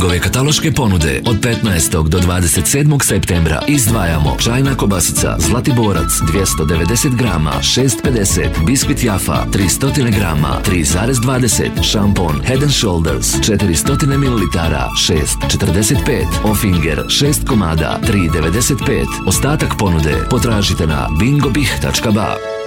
Bingove kataloške ponude od 15. do 27. septembra izdvajamo čajna kobasica Zlatiborac 290 grama 6,50, biskvit Jafa 300 grama 3,20, šampon Head and Shoulders 400 ml 6,45, Ofinger 6 komada 3,95. Ostatak ponude potražite na bingobih.ba.